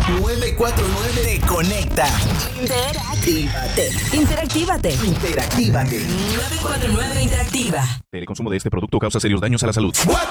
949 te conecta. Interactívate. 949 Interactiva. El consumo de este producto causa serios daños a la salud.